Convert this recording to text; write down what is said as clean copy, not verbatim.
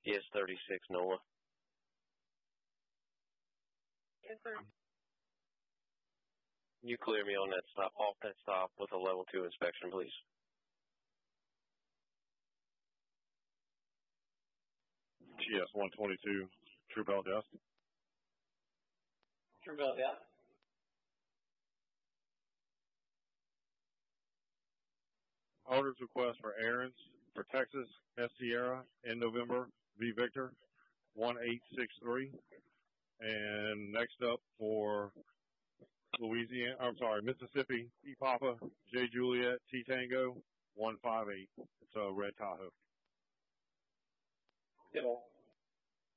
Yes, 36 NOLA. Yes, sir. You clear me on that stop, off that stop with a level 2 inspection, please. GS 122, True Bell Desk. True Bell Desk. Orders request for errands for Texas, S Sierra, in November, V Victor, 1863. And next up for Louisiana, I'm sorry, Mississippi, E Papa, J Juliet, T Tango, 158. It's a red Tahoe. Ditto.